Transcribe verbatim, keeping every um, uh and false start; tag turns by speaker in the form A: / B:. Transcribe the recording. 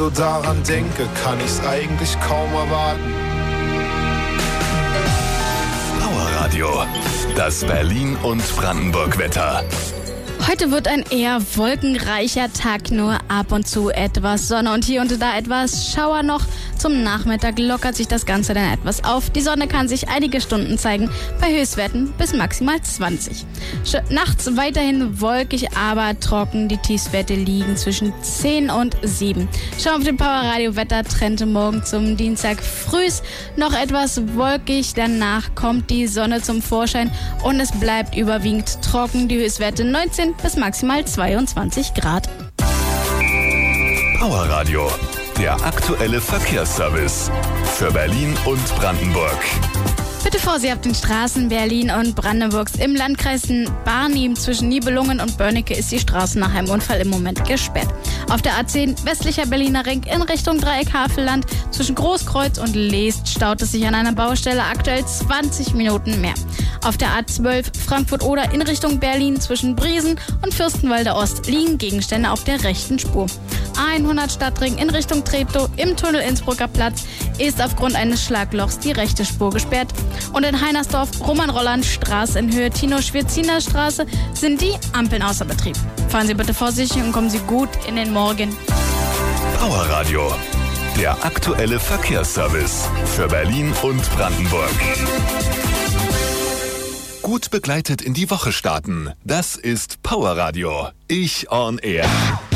A: So daran denke, kann ich's eigentlich kaum erwarten.
B: Powerradio, das Berlin- und Brandenburg-Wetter.
C: Heute wird ein eher wolkenreicher Tag, nur ab und zu etwas Sonne und hier und da etwas Schauer noch. Zum Nachmittag lockert sich das Ganze dann etwas auf. Die Sonne kann sich einige Stunden zeigen, bei Höchstwerten bis maximal zwanzig. Nachts weiterhin wolkig, aber trocken. Die Tiefstwerte liegen zwischen zehn und sieben. Schauen wir auf den Powerradio-Wettertrend morgen zum Dienstag. Frühs noch etwas wolkig, danach kommt die Sonne zum Vorschein und es bleibt überwiegend trocken. Die Höchstwerte neunzehn bis maximal zweiundzwanzig Grad.
B: Powerradio, der aktuelle Verkehrsservice für Berlin und Brandenburg.
C: Bitte Vorsicht auf den Straßen Berlin und Brandenburgs. Im Landkreis Barnim zwischen Nibelungen und Börnecke ist die Straße nach einem Unfall im Moment gesperrt. Auf der A zehn westlicher Berliner Ring in Richtung Dreieck Havelland zwischen Großkreuz und Leest staut es sich an einer Baustelle aktuell zwanzig Minuten mehr. Auf der A zwölf Frankfurt-Oder in Richtung Berlin zwischen Briesen und Fürstenwalde Ost liegen Gegenstände auf der rechten Spur. A hundert Stadtring in Richtung Treptow im Tunnel Innsbrucker Platz ist aufgrund eines Schlaglochs die rechte Spur gesperrt. Und in Heinersdorf, Roman-Rolland-Straße in Höhe Tino-Schwirziner Straße sind die Ampeln außer Betrieb. Fahren Sie bitte vorsichtig und kommen Sie gut in den Morgen.
B: Powerradio, der aktuelle Verkehrsservice für Berlin und Brandenburg. Gut begleitet in die Woche starten. Das ist Powerradio. Ich on Air.